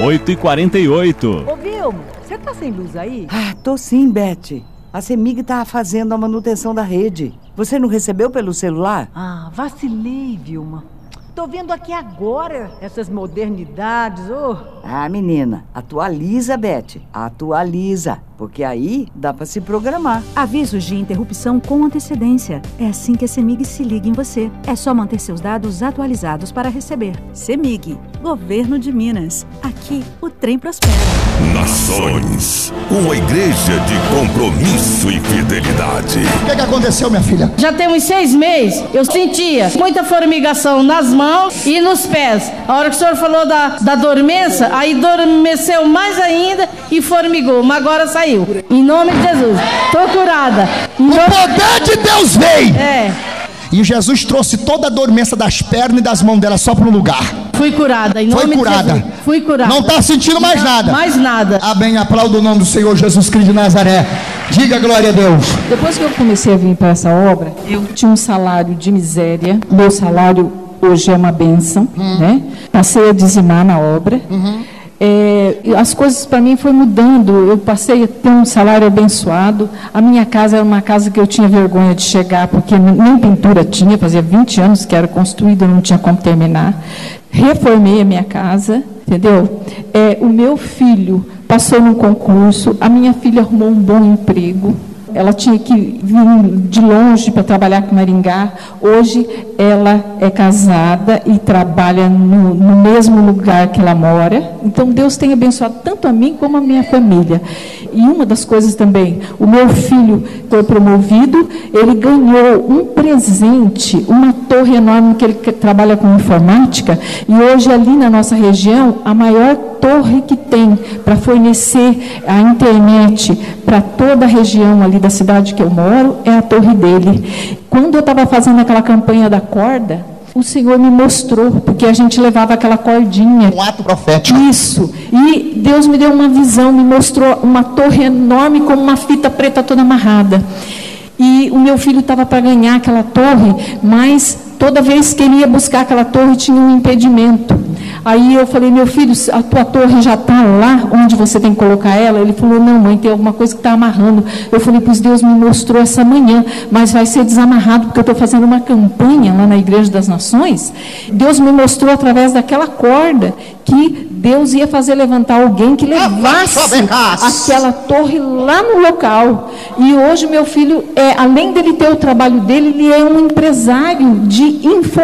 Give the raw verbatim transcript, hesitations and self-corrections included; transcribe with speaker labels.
Speaker 1: oito e quarenta e oito.
Speaker 2: Ô, Vilma, você tá sem luz aí?
Speaker 3: Ah, tô sim, Beth. A CEMIG tá fazendo a manutenção da rede. Você não recebeu pelo celular?
Speaker 2: Ah, vacilei, Vilma. Tô vendo aqui agora essas modernidades, ô.
Speaker 3: Ah, menina, atualiza, Beth. Atualiza, porque aí dá pra se programar.
Speaker 4: Avisos de interrupção com antecedência. É assim que a CEMIG se liga em você. É só manter seus dados atualizados para receber. CEMIG, Governo de Minas. Aqui o trem prospera.
Speaker 5: Nações, uma igreja de compromisso e fidelidade.
Speaker 6: O que, que aconteceu, minha filha?
Speaker 7: Já tem uns seis meses, eu sentia muita formigação nas mãos e nos pés. A hora que o senhor falou da, da dormência, aí dormeceu mais ainda e formigou, mas agora saiu. Em nome de Jesus, tô curada.
Speaker 6: O poder de Deus veio.
Speaker 7: É.
Speaker 6: E Jesus trouxe toda a dormência das pernas e das mãos dela só para um lugar.
Speaker 7: Fui curada, em
Speaker 6: Foi
Speaker 7: nome
Speaker 6: curada.
Speaker 7: de Jesus. Fui curada.
Speaker 6: Não está sentindo mais
Speaker 7: Não,
Speaker 6: nada.
Speaker 7: Mais nada.
Speaker 6: Amém. Aplauda o nome do Senhor Jesus Cristo de Nazaré. Diga glória a Deus.
Speaker 8: Depois que eu comecei a vir para essa obra, eu tinha um salário de miséria. Meu salário hoje é uma bênção, uhum. né? Passei a dizimar na obra. Uhum. É, as coisas para mim foi mudando. Eu passei a ter um salário abençoado. A minha casa era uma casa que eu tinha vergonha de chegar, porque nem pintura tinha, fazia vinte anos que era construída, não tinha como terminar. Reformei a minha casa, entendeu? É, o meu filho passou num concurso, a minha filha arrumou um bom emprego. Ela tinha que vir de longe para trabalhar com Maringá. Hoje ela é casada e trabalha no, no mesmo lugar que ela mora. Então Deus tem abençoado tanto a mim como a minha família. E uma das coisas também, o meu filho foi promovido, ele ganhou um presente, uma torre enorme que ele trabalha com informática, e hoje ali na nossa região, a maior torre que tem para fornecer a internet para toda a região ali da cidade que eu moro, é a torre dele. Quando eu estava fazendo aquela campanha da corda, o Senhor me mostrou, porque a gente levava aquela cordinha.
Speaker 6: Um ato profético.
Speaker 8: Isso. E Deus me deu uma visão, me mostrou uma torre enorme com uma fita preta toda amarrada. E o meu filho estava para ganhar aquela torre, mas toda vez que ele ia buscar aquela torre tinha um impedimento. Aí eu falei, meu filho, a tua torre já está lá onde você tem que colocar ela? Ele falou, não, mãe, tem alguma coisa que está amarrando. Eu falei, pois Deus me mostrou essa manhã, mas vai ser desamarrado, porque eu estou fazendo uma campanha lá na Igreja das Nações. Deus me mostrou através daquela corda que Deus ia fazer levantar alguém que levasse aquela torre lá no local. E hoje meu filho, é, além dele ter o trabalho dele, ele é um empresário de informação.